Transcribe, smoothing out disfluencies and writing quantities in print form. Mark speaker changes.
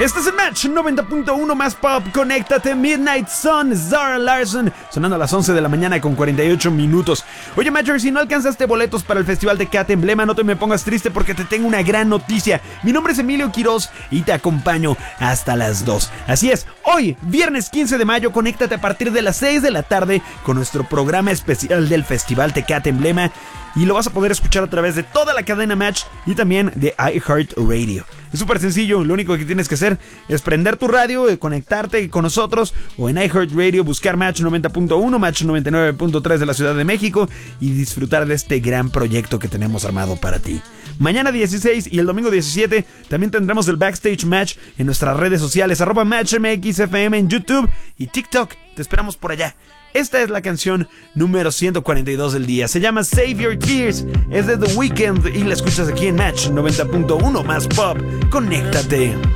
Speaker 1: Este es el Match 90.1 más pop. Conéctate, Midnight Sun, Zara Larsson, sonando a las 11 de la mañana con 48 minutos. Oye, Matcher, si no alcanzaste boletos para el Festival Tecate Emblema, no te me pongas triste porque te tengo una gran noticia. Mi nombre es Emilio Quiroz y te acompaño hasta las 2. Así es, hoy, viernes 15 de mayo, conéctate a partir de las 6 de la tarde con nuestro programa especial del Festival Tecate Emblema. Y lo vas a poder escuchar a través de toda la cadena Match y también de iHeartRadio. Es súper sencillo, lo único que tienes que hacer es prender tu radio, conectarte con nosotros o en iHeartRadio buscar Match 90.1, Match 99.3 de la Ciudad de México y disfrutar de este gran proyecto que tenemos armado para ti. Mañana 16 y el domingo 17 también tendremos el Backstage Match en nuestras redes sociales, @MatchMXFM en YouTube y TikTok. Te esperamos por allá. Esta es la canción número 142 del día. Se llama Save Your Tears. Es de The Weeknd y la escuchas aquí en Match 90.1 más pop. Conéctate.